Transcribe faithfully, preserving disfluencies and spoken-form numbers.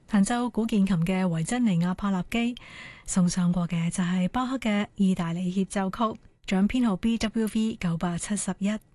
彈奏古鍵琴嘅維珍尼亞帕納基送上過嘅就係巴赫嘅意大利協奏曲，獎編號 B W V 九百七十一。